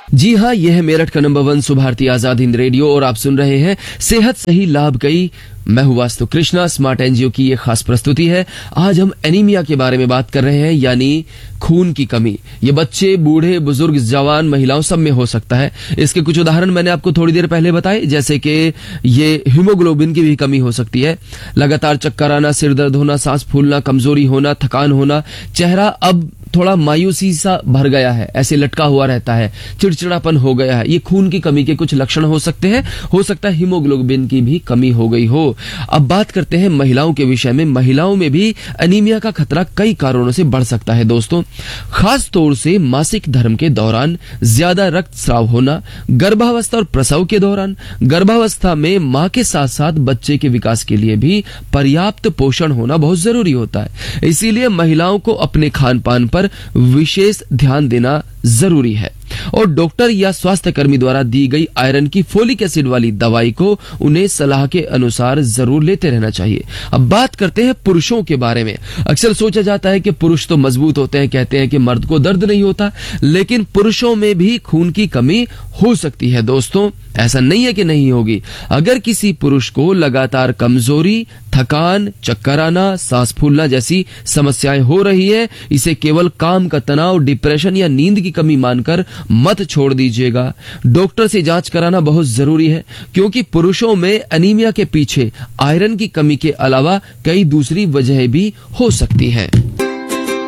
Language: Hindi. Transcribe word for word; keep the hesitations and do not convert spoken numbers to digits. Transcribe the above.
जी हाँ, यह है मेरठ का number one Subharti Azad Hind radio और आप सुन रहे हैं सेहत सही लाभ कई। मैं हूं वास्तु कृष्णा। स्मार्ट एनजीओ की ये खास प्रस्तुति है। आज हम एनीमिया के बारे में बात कर रहे हैं, यानी खून की कमी। ये बच्चे, बूढ़े, बुजुर्ग, जवान, महिलाओं सब में हो सकता है। इसके कुछ उदाहरण मैंने आपको थोड़ी देर पहले बताए, जैसे कि ये हीमोग्लोबिन की भी कमी हो सकती है, लगातार चक्कर आना, सिर दर्द होना, सांस फूलना, कमजोरी होना, थकान होना, चेहरा अब थोड़ा मायूसी सा भर गया है, ऐसे लटका हुआ रहता है, चिड़चिड़ापन हो गया है। ये खून की कमी के कुछ लक्षण हो सकते हैं। हो सकता है हीमोग्लोबिन की भी कमी हो गई हो। अब बात करते हैं महिलाओं के विषय में। महिलाओं में भी एनीमिया का खतरा कई कारणों से बढ़ सकता है दोस्तों। खास तौर से मासिक धर्म के दौरान ज्यादा रक्तस्राव होना, गर्भावस्था और प्रसव के दौरान, गर्भावस्था में मां के साथ साथ बच्चे के विकास के लिए भी पर्याप्त पोषण होना बहुत जरूरी होता है। इसीलिए महिलाओं को अपने खान पान पर विशेष ध्यान देना जरूरी है और डॉक्टर या स्वास्थ्य कर्मी द्वारा दी गई आयरन की फोलिक एसिड वाली दवाई को उन्हें सलाह के अनुसार जरूर लेते रहना चाहिए। अब बात करते हैं पुरुषों के बारे में। अक्सर सोचा जाता है कि पुरुष तो मजबूत होते हैं, कहते हैं कि मर्द को दर्द नहीं होता, लेकिन पुरुषों में भी खून की कमी हो सकती है दोस्तों। ऐसा नहीं है कि नहीं होगी। अगर किसी पुरुष को लगातार कमजोरी, थकान, चक्कर आना, सांस फूलना जैसी समस्याएं हो रही है, इसे केवल काम का तनाव, डिप्रेशन या नींद की कमी मानकर मत छोड़ दीजिएगा। डॉक्टर से जांच कराना बहुत जरूरी है, क्योंकि पुरुषों में एनीमिया के पीछे आयरन की कमी के अलावा कई दूसरी वजह भी हो सकती हैं।